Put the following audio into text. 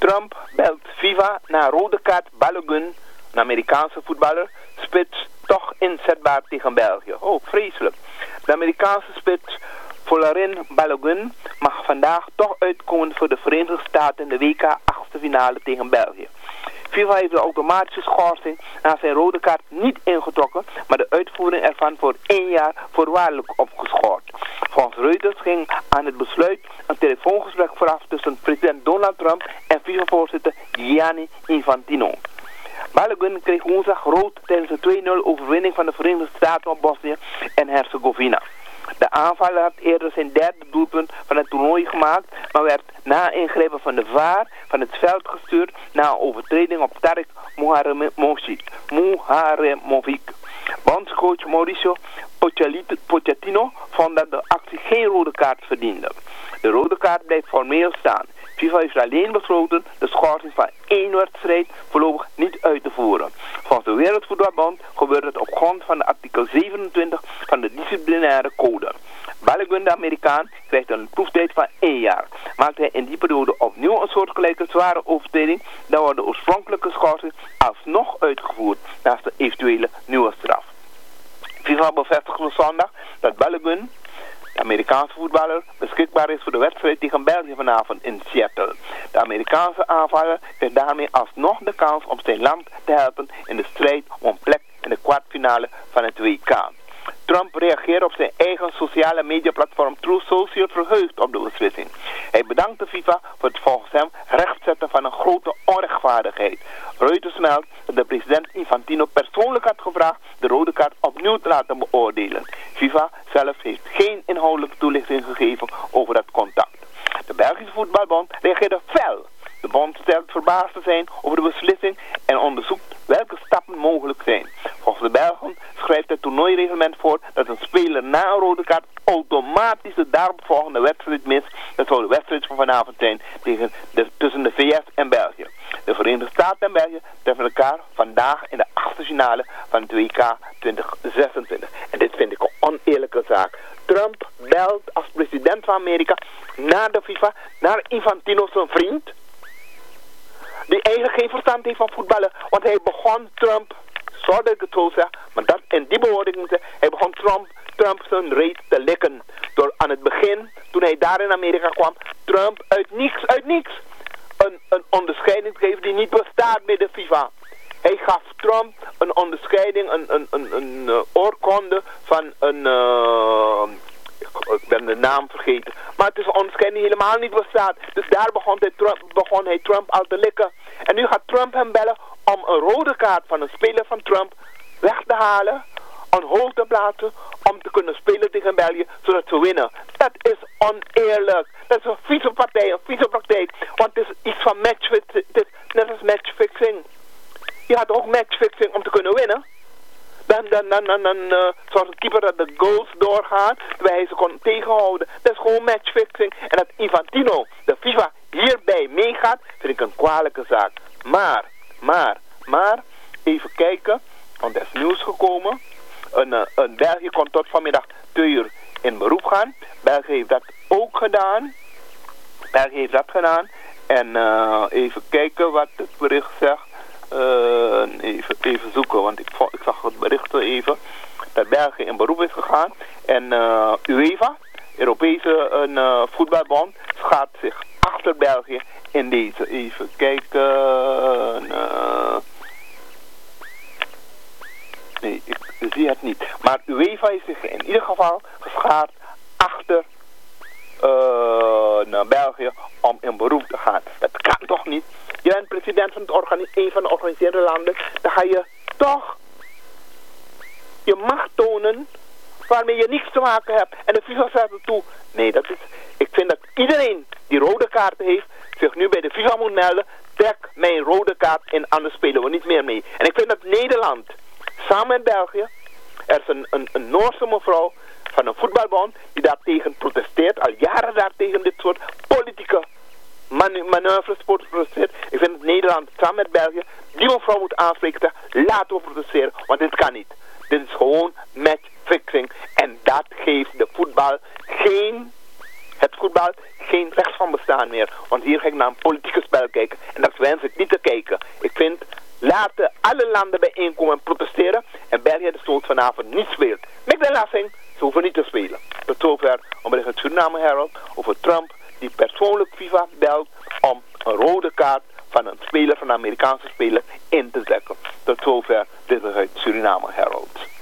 Trump belt FIFA na rode kaart Balogun, een Amerikaanse voetballer, spits toch inzetbaar tegen België. Oh, vreselijk. De Amerikaanse spits Folarin Balogun mag vandaag toch uitkomen voor de Verenigde Staten in de WK achtste finale tegen België. FIFA heeft de automatische schorsing na zijn rode kaart niet ingetrokken, maar de uitvoering ervan voor 1 jaar voorwaardelijk opgeschort. Volgens Reuters ging aan het besluit een telefoongesprek vooraf tussen president Donald Trump en FIFA-voorzitter Gianni Infantino. Balogun kreeg woensdag rood tijdens de 2-0 overwinning van de Verenigde Staten op Bosnië en Herzegovina. De aanvaller had eerder zijn derde doelpunt van het toernooi gemaakt, maar werd na ingrijpen van de VAR van het veld gestuurd na een overtreding op Tarik Muharemovic. Bondscoach Mauricio Pochettino vond dat de actie geen rode kaart verdiende. De rode kaart blijft formeel staan. FIFA heeft alleen besloten de schorsing van 1 wedstrijd voorlopig niet uit te voeren. Volgens de Wereldvoetbalbond gebeurt het op grond van de artikel 27 van de disciplinaire code. Balogun, de Amerikaan, krijgt een proeftijd van 1 jaar. Maakt hij in die periode opnieuw een soortgelijke zware overtreding, dan wordt de oorspronkelijke schorsing alsnog uitgevoerd naast de eventuele nieuwe straf. FIFA bevestigde zondag dat Balogun, de Amerikaanse voetballer, beschikbaar is voor de wedstrijd tegen België vanavond in Seattle. De Amerikaanse aanvaller heeft daarmee alsnog de kans om zijn land te helpen in de strijd om een plek in de kwartfinale van het WK. Trump reageerde op zijn eigen sociale mediaplatform Truth Social verheugd op de beslissing. Hij bedankte FIFA voor het volgens hem rechtzetten van een grote onrechtvaardigheid. Reuters meldt dat de president Infantino persoonlijk had gevraagd de rode kaart opnieuw te laten beoordelen. FIFA zelf heeft geen inhoudelijke toelichting gegeven over dat contact. De Belgische voetbalbond reageerde fel. De bond stelt verbaasd te zijn over de beslissing en onderzoekt welke stappen mogelijk zijn. Volgens de Belgen schrijft het toernooireglement voor dat een speler na een rode kaart automatisch de daaropvolgende wedstrijd mist. Dat zou de wedstrijd van vanavond zijn tussen de VS en België. De Verenigde Staten en België treffen elkaar vandaag in de achtste finale van het WK 2026. En dit vind ik een oneerlijke zaak. Trump belt als president van Amerika naar de FIFA, naar Infantino zijn vriend, die eigenlijk geen verstand heeft van voetballen. Want hij begon Trump, sorry dat ik het zo zeg, maar dat in die bewoording, hij begon Trump zijn reet te likken. Door aan het begin, toen hij daar in Amerika kwam, Trump uit niks, een onderscheiding te geven die niet bestaat bij de FIFA. Hij gaf Trump een onderscheiding, een oorkonde van ik ben de naam vergeten. Maar het is een onderscheiding die helemaal niet bestaat. Dus daar begon hij Trump al te likken. En nu gaat Trump hem bellen om een rode kaart van een speler van Trump weg te halen, on hold te plaatsen, om te kunnen spelen tegen België, zodat ze winnen. Dat is oneerlijk. Dat is een vieze partij, een vieze praktijk. Want het is iets van matchfixing. Het is net als matchfixing. Je had ook matchfixing om te kunnen winnen. Dan zorgt de keeper dat de goals doorgaan, terwijl hij ze kon tegenhouden. Dat is gewoon matchfixing. En dat Infantino, de FIFA, hierbij meegaat, vind ik een kwalijke zaak. Maar, even kijken, want er is nieuws gekomen. Een België kon tot vanmiddag 2 uur in beroep gaan. België heeft dat ook gedaan. En even kijken wat het bericht zegt. Even zoeken, want ik zag het bericht even. Dat België in beroep is gegaan. En UEFA, Europese voetbalbond, schaart zich achter België in deze. Even kijken. Nee, ik zie het niet. Maar UEFA heeft zich in ieder geval geschaard achter naar België om in beroep te gaan. Dat kan toch niet? Je bent president van een van de georganiseerde landen. Dan ga je toch je macht tonen waarmee je niks te maken hebt. En de FIFA zegt er toe. Nee, ik vind dat iedereen die rode kaarten heeft zich nu bij de FIFA moet melden. Trek mijn rode kaart in, anders spelen we niet meer mee. En ik vind dat Nederland, samen met België, er is een Noorse mevrouw van een voetbalbond die daartegen protesteert, al jaren daartegen dit soort politieke manoeuvres protesteert. Ik vind dat Nederland samen met België die mevrouw moet aanspreken, laten we protesteren, want dit kan niet. Dit is gewoon matchfixing en dat geeft het voetbal geen van bestaan meer. Want hier ga ik naar een politieke spel kijken. En dat wens ik niet te kijken. Ik vind, laten alle landen bijeenkomen en protesteren. En België de stoot vanavond niet speelt. Met de lassing, ze hoeven niet te spelen. Tot zover omwille het Suriname Herald over Trump die persoonlijk FIFA belt om een rode kaart van een speler, van een Amerikaanse speler, in te trekken. Tot zover dit is het Suriname Herald.